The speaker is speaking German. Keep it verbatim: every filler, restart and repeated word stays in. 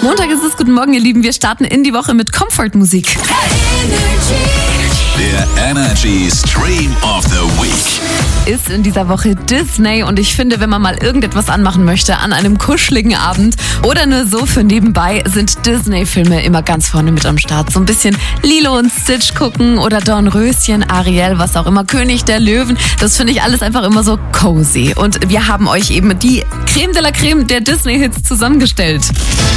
Montag ist es. Guten Morgen, ihr Lieben. Wir starten in die Woche mit Comfort-Musik. Der Energy Stream of the Week Ist in dieser Woche Disney und ich finde, wenn man mal irgendetwas anmachen möchte an einem kuscheligen Abend oder nur so für nebenbei, sind Disney-Filme immer ganz vorne mit am Start. So ein bisschen Lilo und Stitch gucken oder Dornröschen, Ariel, was auch immer, König der Löwen. Das finde ich alles einfach immer so cozy. Und wir haben euch eben die Creme de la Creme der Disney-Hits zusammengestellt.